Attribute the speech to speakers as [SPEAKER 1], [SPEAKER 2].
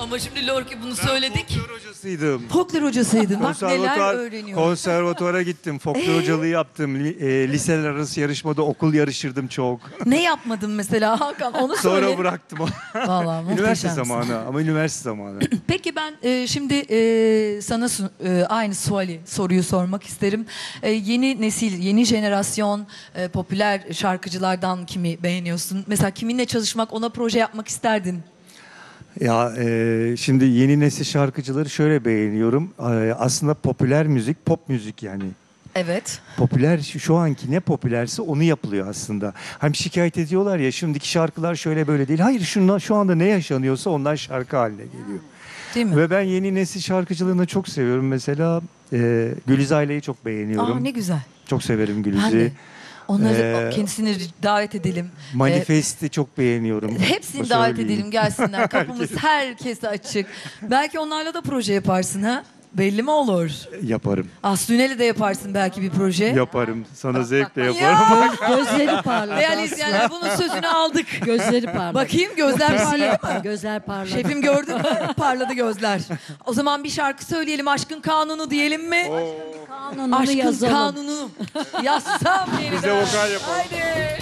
[SPEAKER 1] ama şimdi Lorki bunu söyledik.
[SPEAKER 2] Folklor hocasıydım.
[SPEAKER 1] Folklor hocasıydın. Bak neler öğreniyor.
[SPEAKER 2] Konservatuvara gittim. Folklor hocalığı yaptım. Liseler arası yarışmada okul yarışırdım çok.
[SPEAKER 1] Ne yapmadın mesela Hakan? Onu söyle.
[SPEAKER 2] Sonra bıraktım.
[SPEAKER 1] Vallahi
[SPEAKER 2] Üniversite
[SPEAKER 1] muhteşemsin.
[SPEAKER 2] zamanı ama üniversite zamanı.
[SPEAKER 1] Peki ben şimdi sana aynı soruyu sormak isterim. Yeni nesil, yeni jenerasyon popüler şarkıcılardan kimi beğeniyorsun? Mesela kiminle çalışmak, ona proje yapmak isterdin?
[SPEAKER 2] Ya şimdi yeni nesil şarkıcıları şöyle beğeniyorum. Aslında popüler müzik, pop müzik yani.
[SPEAKER 1] Evet.
[SPEAKER 2] Popüler şu anki ne popülerse onu yapılıyor aslında. Hem şikayet ediyorlar ya şimdiki şarkılar şöyle böyle değil. Hayır şu anda ne yaşanıyorsa ondan şarkı haline geliyor.
[SPEAKER 1] Değil mi?
[SPEAKER 2] Ve ben yeni nesil şarkıcılığını çok seviyorum. Mesela Güliz Aile'yi çok beğeniyorum.
[SPEAKER 1] Aa, ne güzel.
[SPEAKER 2] Çok severim
[SPEAKER 1] Ben de.
[SPEAKER 2] Güliz'i.
[SPEAKER 1] Onları kendisini davet edelim.
[SPEAKER 2] Manifest'i çok beğeniyorum.
[SPEAKER 1] Hepsini
[SPEAKER 2] Bu
[SPEAKER 1] davet
[SPEAKER 2] söyleyeyim.
[SPEAKER 1] edelim gelsinler. Kapımız herkese açık. Belki onlarla da proje yaparsın ha? Belli mi olur?
[SPEAKER 2] Yaparım.
[SPEAKER 1] Aslı'yla de yaparsın belki bir proje.
[SPEAKER 2] Yaparım. Sana zevkle
[SPEAKER 1] Ya!
[SPEAKER 2] yaparım.
[SPEAKER 3] Gözleri parladı.
[SPEAKER 1] Değerli izleyenler bunun sözünü aldık.
[SPEAKER 3] Gözleri parladı.
[SPEAKER 1] Bakayım gözler parladı mı?
[SPEAKER 3] Gözler parladı.
[SPEAKER 1] Şefim gördün mü? Parladı gözler. O zaman bir şarkı söyleyelim. Aşkın Kanunu diyelim mi?
[SPEAKER 3] Kanununu
[SPEAKER 1] Aşkın
[SPEAKER 3] yazalım.
[SPEAKER 1] Kanunu. Yazsam yeniden.
[SPEAKER 2] Bize vokal yapalım.
[SPEAKER 1] Haydi.